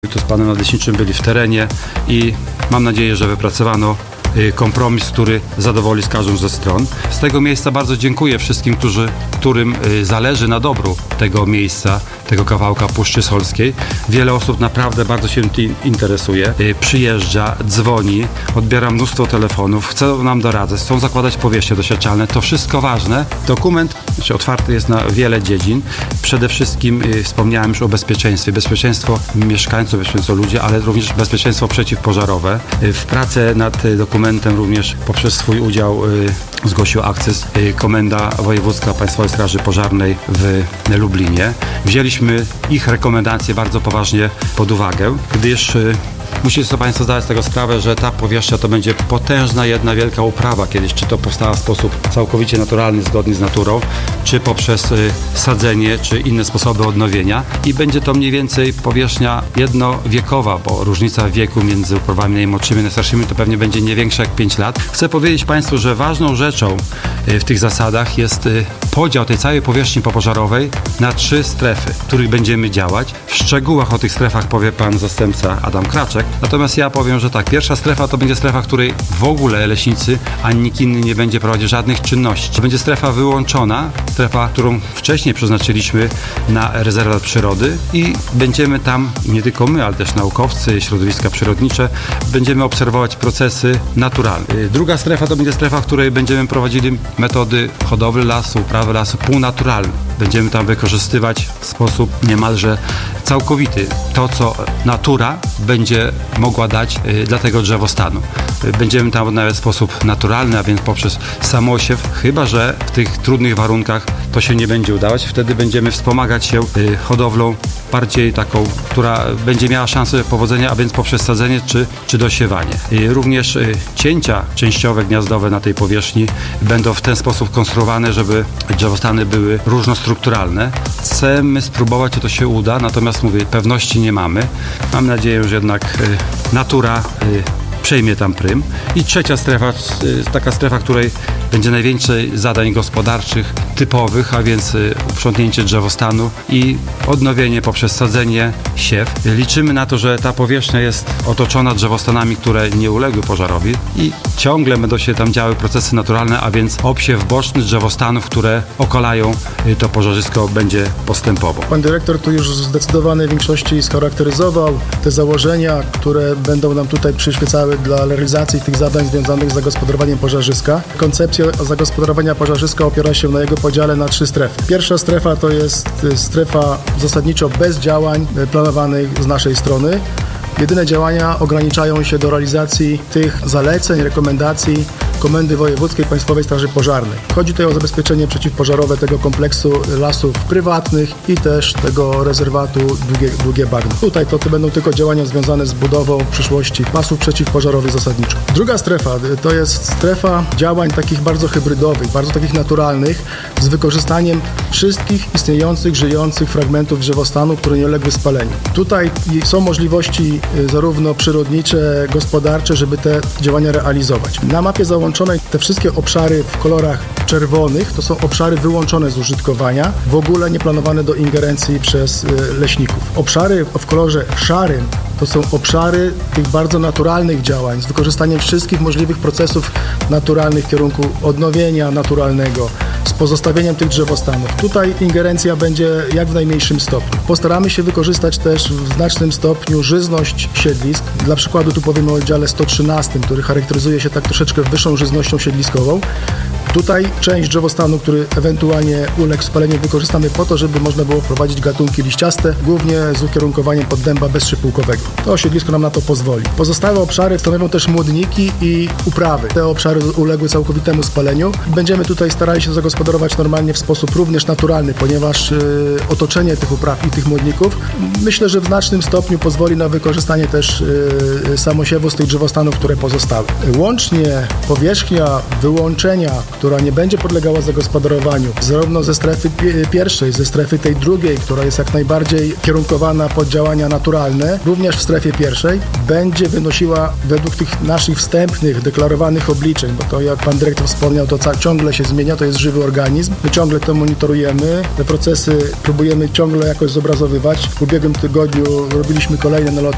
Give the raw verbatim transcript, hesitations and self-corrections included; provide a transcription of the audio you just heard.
Tu z panem nadleśniczym byli w terenie i mam nadzieję, że wypracowano kompromis, który zadowoli z każdą ze stron. Z tego miejsca bardzo dziękuję wszystkim, którzy, którym zależy na dobru tego miejsca, tego kawałka Puszczy Solskiej. Wiele osób naprawdę bardzo się tym interesuje. Przyjeżdża, dzwoni, odbiera mnóstwo telefonów, chcą nam doradzać, chcą zakładać powierzchnie doświadczalne. To wszystko ważne. Dokument znaczy, otwarty jest na wiele dziedzin. Przede wszystkim y, wspomniałem już o bezpieczeństwie. Bezpieczeństwo mieszkańców, bezpieczeństwo ludzi, ale również bezpieczeństwo przeciwpożarowe. Y, w pracę nad y, dokumentem również poprzez swój udział y, zgłosił akces y, Komenda Wojewódzka Państwowej Straży Pożarnej w Lublinie. Wzięliśmy ich rekomendacje bardzo poważnie pod uwagę, gdyż y, musicie sobie Państwo zdać z tego sprawę, że ta powierzchnia to będzie potężna jedna wielka uprawa kiedyś, czy to powstała w sposób całkowicie naturalny, zgodny z naturą, czy poprzez y, sadzenie, czy inne sposoby odnowienia i będzie to mniej więcej powierzchnia jednowiekowa, bo różnica wieku między uprawami najmłodszymi i najstarszymi to pewnie będzie nie większa jak pięć lat. Chcę powiedzieć Państwu, że ważną rzeczą y, w tych zasadach jest y, podział tej całej powierzchni popożarowej na trzy strefy, w których będziemy działać. W szczegółach o tych strefach powie Pan zastępca Adam Kraczek. Natomiast ja powiem, że tak, pierwsza strefa to będzie strefa, w której w ogóle leśnicy ani nikt inny nie będzie prowadził żadnych czynności. To będzie strefa wyłączona, strefa, którą wcześniej przeznaczyliśmy na rezerwat przyrody i będziemy tam, nie tylko my, ale też naukowcy, środowiska przyrodnicze, będziemy obserwować procesy naturalne. Druga strefa to będzie strefa, w której będziemy prowadzili metody hodowli lasu, uprawy lasu półnaturalne. Będziemy tam wykorzystywać w sposób niemalże całkowity to, co natura będzie mogła dać y, dla tego drzewostanu. Y, będziemy tam odnawiać w sposób naturalny, a więc poprzez samosiew, chyba że w tych trudnych warunkach to się nie będzie udawać. Wtedy będziemy wspomagać się y, hodowlą bardziej taką, która będzie miała szansę powodzenia, a więc poprzez sadzenie czy, czy dosiewanie. Y, również y, cięcia częściowe, gniazdowe na tej powierzchni będą w ten sposób konstruowane, żeby drzewostany były różnostrukturalne. Chcemy spróbować, czy to się uda, natomiast mówię, pewności nie mamy. Mam nadzieję, że jednak y, natura y, przejmie tam prym. I trzecia strefa, y, taka strefa, której będzie najwięcej zadań gospodarczych, typowych, a więc y, uprzątnięcie drzewostanu i odnowienie poprzez sadzenie, siew. Liczymy na to, że ta powierzchnia jest otoczona drzewostanami, które nie uległy pożarowi i ciągle będą się tam działy procesy naturalne, a więc obsiew boczny drzewostanów, które okalają y, to pożarzysko, będzie postępował. Pan dyrektor tu już w zdecydowanej większości scharakteryzował te założenia, które będą nam tutaj przyświecały dla realizacji tych zadań związanych z zagospodarowaniem pożarzyska. Koncepcja zagospodarowania pożarzyska opiera się na jego podziale na trzy strefy. Pierwsza strefa to jest strefa zasadniczo bez działań planowanych z naszej strony. Jedyne działania ograniczają się do realizacji tych zaleceń, rekomendacji Komendy Wojewódzkiej Państwowej Straży Pożarnej. Chodzi tutaj o zabezpieczenie przeciwpożarowe tego kompleksu lasów prywatnych i też tego rezerwatu Długie, Długie Bagno. Tutaj to, to będą tylko działania związane z budową w przyszłości pasów przeciwpożarowych zasadniczo. Druga strefa to jest strefa działań takich bardzo hybrydowych, bardzo takich naturalnych, z wykorzystaniem wszystkich istniejących, żyjących fragmentów drzewostanu, które nie uległy spaleniu. Tutaj są możliwości zarówno przyrodnicze, gospodarcze, żeby te działania realizować. Na mapie załączonej te wszystkie obszary w kolorach czerwonych to są obszary wyłączone z użytkowania, w ogóle nie planowane do ingerencji przez leśników. Obszary w kolorze szarym to są obszary tych bardzo naturalnych działań z wykorzystaniem wszystkich możliwych procesów naturalnych w kierunku odnowienia naturalnego, z pozostawieniem tych drzewostanów. Tutaj ingerencja będzie jak w najmniejszym stopniu. Postaramy się wykorzystać też w znacznym stopniu żyzność siedlisk. Dla przykładu tu powiemy o oddziale sto trzynastym, który charakteryzuje się tak troszeczkę wyższą żyznością siedliskową. Tutaj część drzewostanu, który ewentualnie uległ spaleniu, wykorzystamy po to, żeby można było prowadzić gatunki liściaste, głównie z ukierunkowaniem pod dęba bezszypułkowego. To siedlisko nam na to pozwoli. Pozostałe obszary stanowią też młodniki i uprawy. Te obszary uległy całkowitemu spaleniu. Będziemy tutaj starali się zagospodarować normalnie w sposób również naturalny, ponieważ y, otoczenie tych upraw i tych młodników myślę, że w znacznym stopniu pozwoli na wykorzystanie też y, samosiewu z tych drzewostanów, które pozostały. Łącznie powierzchnia wyłączenia, która nie będzie podlegała zagospodarowaniu, zarówno ze strefy pierwszej, ze strefy tej drugiej, która jest jak najbardziej kierunkowana pod działania naturalne, również w strefie pierwszej, będzie wynosiła według tych naszych wstępnych, deklarowanych obliczeń, bo to jak pan dyrektor wspomniał, to ciągle się zmienia, to jest żywy organizm. My ciągle to monitorujemy, te procesy próbujemy ciągle jakoś zobrazowywać. W ubiegłym tygodniu robiliśmy kolejne naloty